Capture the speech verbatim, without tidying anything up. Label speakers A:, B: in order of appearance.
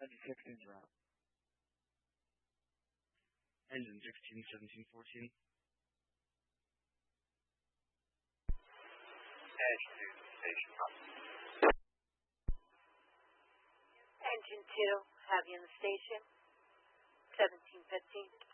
A: Engine sixteen is route. Engine sixteen, seventeen, fourteen.
B: Engine two, station.
C: Engine two, have you in the station. seventeen fifteen.